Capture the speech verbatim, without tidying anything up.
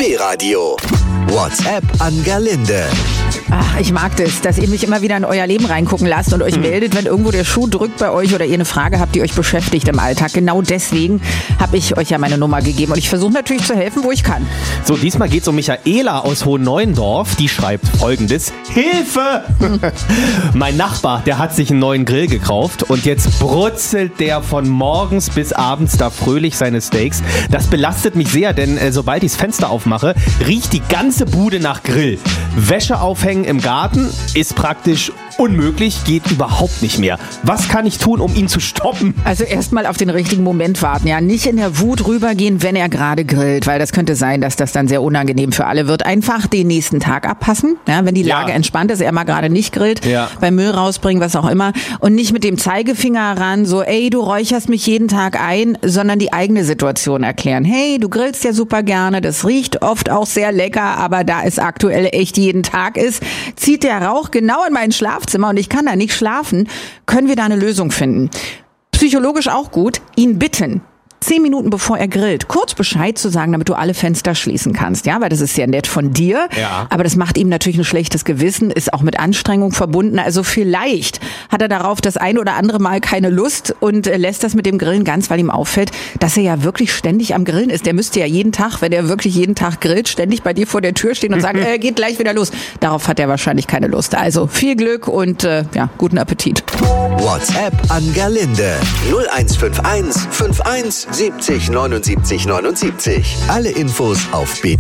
B-Radio. WhatsApp an Gerlinde. Ach, ich mag das, dass ihr mich immer wieder in euer Leben reingucken lasst und euch mhm. meldet, wenn irgendwo der Schuh drückt bei euch oder ihr eine Frage habt, die euch beschäftigt im Alltag. Genau deswegen habe ich euch ja meine Nummer gegeben und ich versuche natürlich zu helfen, wo ich kann. So, diesmal geht es um Michaela aus Hohenneuendorf. Die schreibt Folgendes: Hilfe! Mhm. Mein Nachbar, der hat sich einen neuen Grill gekauft und jetzt brutzelt der von morgens bis abends da fröhlich seine Steaks. Das belastet mich sehr, denn äh, sobald ich das Fenster aufmache, riecht die ganze Bude nach Grill. Wäsche aufhängen im Garten ist praktisch unmöglich, geht überhaupt nicht mehr. Was kann ich tun, um ihn zu stoppen? Also erstmal auf den richtigen Moment warten, ja. Nicht in der Wut rübergehen, wenn er gerade grillt, weil das könnte sein, dass das dann sehr unangenehm für alle wird. Einfach den nächsten Tag abpassen, ja, wenn die Lage ja. entspannt ist, er mal gerade nicht grillt, ja. beim Müll rausbringen, was auch immer. Und nicht mit dem Zeigefinger ran, so, ey, du räucherst mich jeden Tag ein, sondern die eigene Situation erklären. Hey, du grillst ja super gerne, das riecht oft auch sehr lecker, aber da es aktuell echt jeden Tag ist, zieht der Rauch genau in mein Schlafzimmer und ich kann da nicht schlafen, können wir da eine Lösung finden. Psychologisch auch gut, ihn bitten, zehn Minuten bevor er grillt, kurz Bescheid zu sagen, damit du alle Fenster schließen kannst, ja, weil das ist sehr nett von dir, ja. aber das macht ihm natürlich ein schlechtes Gewissen, ist auch mit Anstrengung verbunden, also vielleicht hat er darauf das ein oder andere Mal keine Lust und lässt das mit dem Grillen ganz, weil ihm auffällt, dass er ja wirklich ständig am Grillen ist. Der müsste ja jeden Tag, wenn er wirklich jeden Tag grillt, ständig bei dir vor der Tür stehen und sagen, äh, geht gleich wieder los. Darauf hat er wahrscheinlich keine Lust. Also viel Glück und äh, ja, guten Appetit. WhatsApp an Gerlinde null eins fünf eins fünf eins siebzig neunundsiebzig neunundsiebzig. Alle Infos auf b